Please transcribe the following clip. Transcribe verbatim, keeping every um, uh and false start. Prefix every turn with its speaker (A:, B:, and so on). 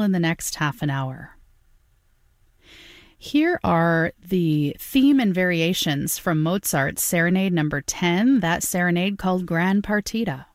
A: in the next half an hour. Here are the theme and variations from Mozart's Serenade number ten, that serenade called Gran Partita.